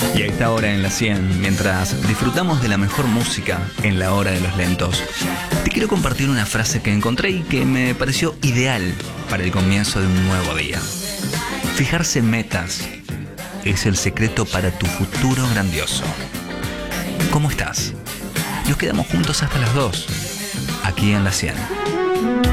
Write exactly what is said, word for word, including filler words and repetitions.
Y a esta hora en la cien, mientras disfrutamos de la mejor música en la hora de los lentos, te quiero compartir una frase que encontré y que me pareció ideal para el comienzo de un nuevo día. Fijarse metas es el secreto para tu futuro grandioso. ¿Cómo estás? Nos quedamos juntos hasta las dos, aquí en la cien.